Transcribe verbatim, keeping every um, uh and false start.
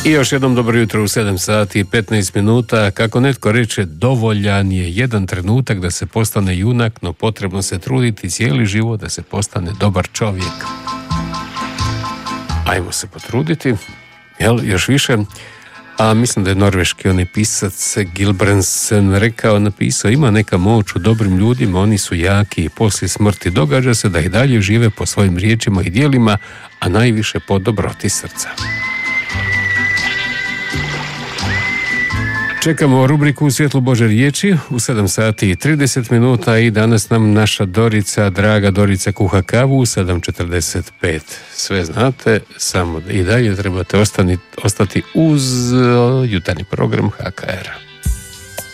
I još jednom dobro jutro u sedam sati i petnaest minuta. Kako netko reče, dovoljan je jedan trenutak da se postane junak, no potrebno se truditi cijeli život da se postane dobar čovjek. Ajmo se potruditi, jel, još više. A mislim da je norveški onaj pisac Gilbransen rekao, napisao, ima neka moć u dobrim ljudima, oni su jaki i poslije smrti događa se da i dalje žive po svojim riječima i djelima, a najviše po dobroti srca. Čekamo rubriku u svjetlu Bože riječi u sedam sati i trideset minuta i danas nam naša Dorica, draga Dorica, kuha kavu u sedam četrdeset pet. Sve znate, samo i dalje trebate ostani, ostati uz jutarnji program H K R-a.